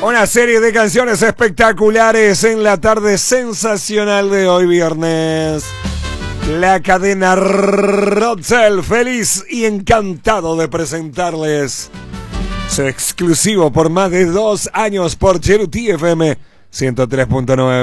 Una serie de canciones espectaculares en la tarde sensacional de hoy viernes. La cadena Rodsel, feliz y encantado de presentarles su exclusivo por más de 2 años por Cheruti FM 103.9.